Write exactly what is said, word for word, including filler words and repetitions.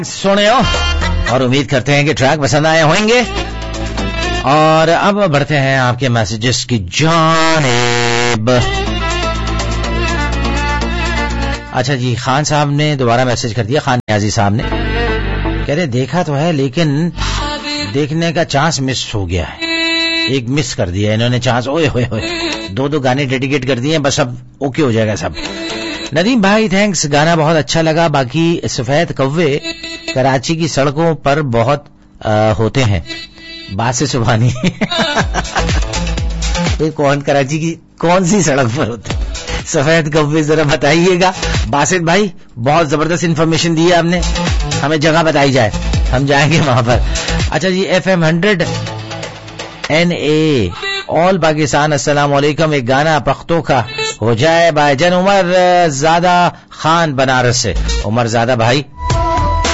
सुने हो और उम्मीद करते हैं कि ट्रैक पसंद आए होंगे। और अब बढ़ते हैं आपके मैसेजेस की जानिब। अच्छा जी, खान साहब ने दोबारा मैसेज कर दिया, खान न्याजी साहब ने, कह रहे देखा तो है लेकिन देखने का चांस मिस हो गया है, एक मिस कर दिया इन्होंने चांस। ओए होए होए, दो दो गाने डेडिकेट कर दिए, बस अब ओके हो जाएगा सब। नदीम भाई थैंक्स, गाना बहुत अच्छा लगा। बाकी सफेद कौवे कराची की सड़कों पर बहुत आ, होते हैं, बासे सुभानी। तो कौन कराची की कौन सी सड़क पर होते हैं सफेद कौवे, जरा बताइएगा। बासित भाई बहुत जबरदस्त इंफॉर्मेशन दी है आपने, हमें जगह बताई जाए, हम जाएंगे वहां पर। अच्छा जी, F am hundred N A all Pakistan, अस्सलाम वालेकुम। एक गाना पख्तों का हो जाए भाईजान। उमर ज़ादा खान बनारस से, उमर ज़ादा भाई